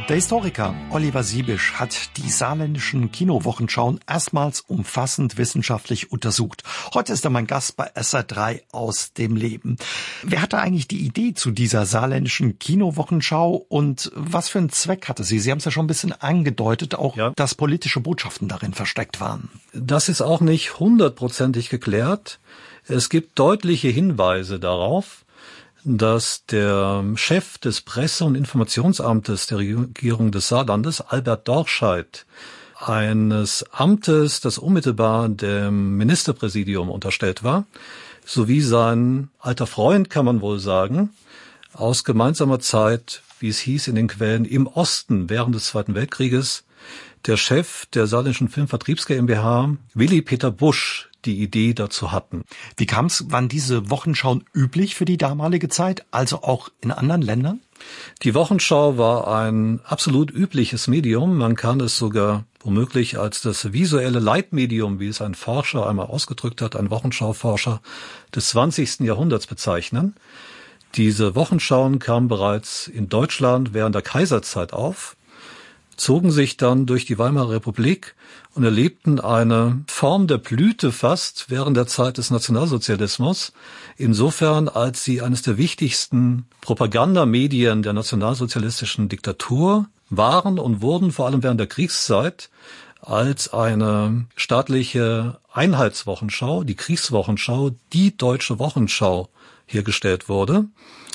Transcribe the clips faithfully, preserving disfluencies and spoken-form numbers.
Der Historiker Oliver Siebisch hat die saarländischen Kinowochenschauen erstmals umfassend wissenschaftlich untersucht. Heute ist er mein Gast bei S R drei aus dem Leben. Wer hatte eigentlich die Idee zu dieser saarländischen Kinowochenschau und was für einen Zweck hatte sie? Sie haben es ja schon ein bisschen angedeutet, auch ja, dass politische Botschaften darin versteckt waren. Das ist auch nicht hundertprozentig geklärt. Es gibt deutliche Hinweise darauf, dass der Chef des Presse- und Informationsamtes der Regierung des Saarlandes, Albert Dorscheid, eines Amtes, das unmittelbar dem Ministerpräsidium unterstellt war, sowie sein alter Freund, kann man wohl sagen, aus gemeinsamer Zeit, wie es hieß in den Quellen, im Osten während des Zweiten Weltkrieges, der Chef der Saarländischen Filmvertriebs GmbH, Willy Peter Busch, die Idee dazu hatten. Wie kam es, waren diese Wochenschauen üblich für die damalige Zeit, also auch in anderen Ländern? Die Wochenschau war ein absolut übliches Medium. Man kann es sogar womöglich als das visuelle Leitmedium, wie es ein Forscher einmal ausgedrückt hat, ein Wochenschauforscher des zwanzigsten Jahrhunderts bezeichnen. Diese Wochenschauen kamen bereits in Deutschland während der Kaiserzeit auf, zogen sich dann durch die Weimarer Republik und erlebten eine Form der Blüte fast während der Zeit des Nationalsozialismus, insofern als sie eines der wichtigsten Propagandamedien der nationalsozialistischen Diktatur waren und wurden vor allem während der Kriegszeit als eine staatliche Einheitswochenschau, die Kriegswochenschau, die Deutsche Wochenschau hergestellt wurde,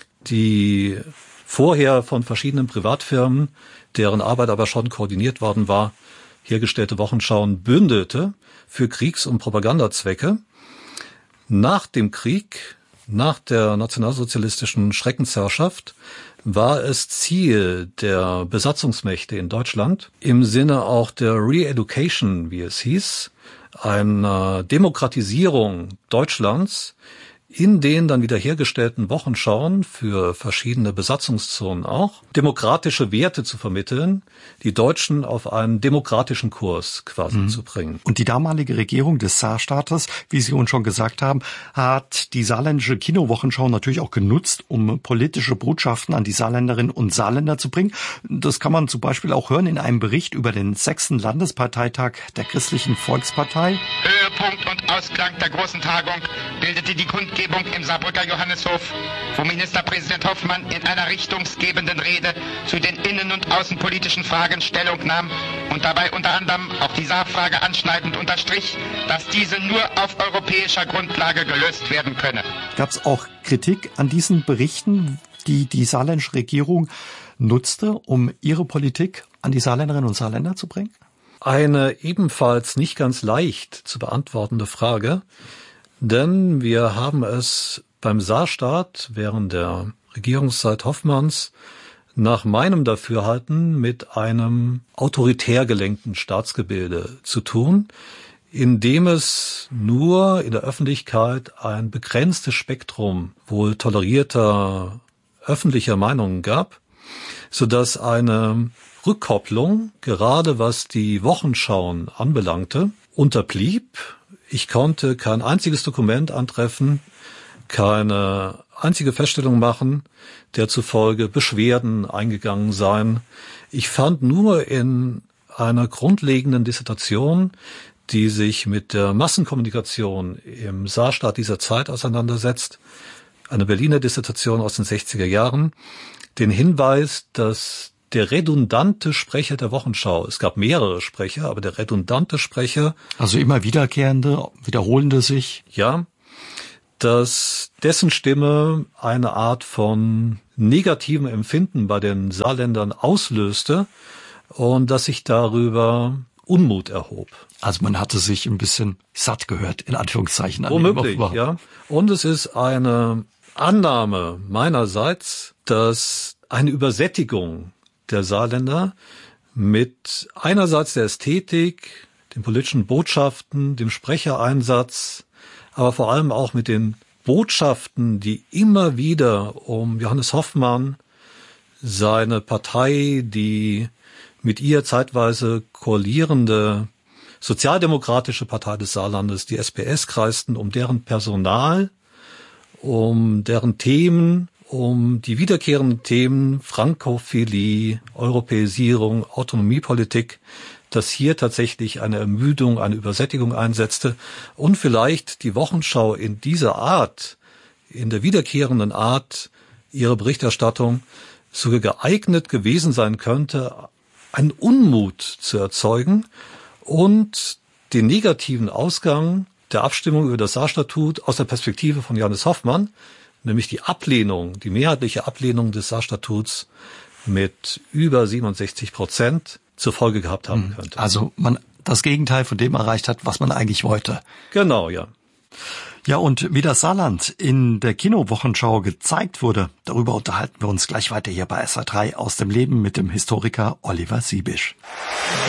die vorher von verschiedenen Privatfirmen, deren Arbeit aber schon koordiniert worden war, hergestellte Wochenschauen bündelte für Kriegs- und Propagandazwecke. Nach dem Krieg, nach der nationalsozialistischen Schreckensherrschaft, war es Ziel der Besatzungsmächte in Deutschland, im Sinne auch der Re-Education, wie es hieß, einer Demokratisierung Deutschlands, in den dann wiederhergestellten Wochenschauen für verschiedene Besatzungszonen auch demokratische Werte zu vermitteln, die Deutschen auf einen demokratischen Kurs quasi mhm. zu bringen. Und die damalige Regierung des Saarstaates, wie Sie uns schon gesagt haben, hat die saarländische Kinowochenschau natürlich auch genutzt, um politische Botschaften an die Saarländerinnen und Saarländer zu bringen. Das kann man zum Beispiel auch hören in einem Bericht über den sechsten Landesparteitag der Christlichen Volkspartei. Höhepunkt und Ausklang der großen Tagung bildete die Kundgebung im Saarbrücker Johanneshof, wo Ministerpräsident Hoffmann in einer richtungsgebenden Rede zu den innen- und außenpolitischen Fragen Stellung nahm und dabei unter anderem auch die Saarfrage anschneidend unterstrich, dass diese nur auf europäischer Grundlage gelöst werden könne. Gab es auch Kritik an diesen Berichten, die die saarländische Regierung nutzte, um ihre Politik an die Saarländerinnen und Saarländer zu bringen? Eine ebenfalls nicht ganz leicht zu beantwortende Frage. Denn wir haben es beim Saarstaat während der Regierungszeit Hoffmanns nach meinem Dafürhalten mit einem autoritär gelenkten Staatsgebilde zu tun, in dem es nur in der Öffentlichkeit ein begrenztes Spektrum wohl tolerierter öffentlicher Meinungen gab, sodass eine Rückkopplung, gerade was die Wochenschauen anbelangte, unterblieb. Ich konnte kein einziges Dokument antreffen, keine einzige Feststellung machen, der zufolge Beschwerden eingegangen seien. Ich fand nur in einer grundlegenden Dissertation, die sich mit der Massenkommunikation im Saarstaat dieser Zeit auseinandersetzt, eine Berliner Dissertation aus den sechziger Jahren, den Hinweis, dass der redundante Sprecher der Wochenschau, es gab mehrere Sprecher, aber der redundante Sprecher, also immer wiederkehrende, wiederholende sich, ja, dass dessen Stimme eine Art von negativem Empfinden bei den Saarländern auslöste und dass sich darüber Unmut erhob. Also man hatte sich ein bisschen satt gehört, in Anführungszeichen. Womöglich, ja. Und es ist eine Annahme meinerseits, dass eine Übersättigung der Saarländer mit einerseits der Ästhetik, den politischen Botschaften, dem Sprechereinsatz, aber vor allem auch mit den Botschaften, die immer wieder um Johannes Hoffmann, seine Partei, die mit ihr zeitweise koalierende Sozialdemokratische Partei des Saarlandes, die S P S, kreisten, um deren Personal, um deren Themen, um die wiederkehrenden Themen Frankophilie, Europäisierung, Autonomiepolitik, dass hier tatsächlich eine Ermüdung, eine Übersättigung einsetzte und vielleicht die Wochenschau in dieser Art, in der wiederkehrenden Art ihrer Berichterstattung sogar geeignet gewesen sein könnte, einen Unmut zu erzeugen und den negativen Ausgang der Abstimmung über das Saarstatut aus der Perspektive von Johannes Hoffmann, nämlich die Ablehnung, die mehrheitliche Ablehnung des Saarstatuts mit über siebenundsechzig Prozent zur Folge gehabt haben könnte. Also man das Gegenteil von dem erreicht hat, was man eigentlich wollte. Genau, ja. Ja, und wie das Saarland in der Kinowochenschau gezeigt wurde, darüber unterhalten wir uns gleich weiter hier bei S R drei aus dem Leben mit dem Historiker Oliver Siebisch.